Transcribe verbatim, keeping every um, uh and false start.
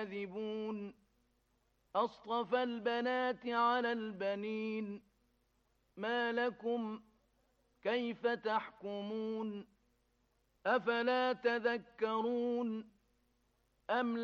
كاذبون أصطفى البنات على البنين ما لكم كيف تحكمون أفلا تذكرون أم